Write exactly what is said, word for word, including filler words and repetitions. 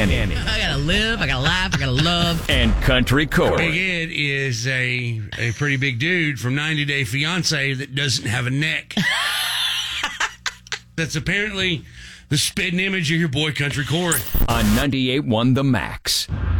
Danny. I gotta live, I gotta laugh, I gotta love. And Country Corey. Big Ed is a, a pretty big dude from ninety Day Fiancé that doesn't have a neck. That's apparently the spitting image of your boy Country Corey. On ninety-eight point one The Max.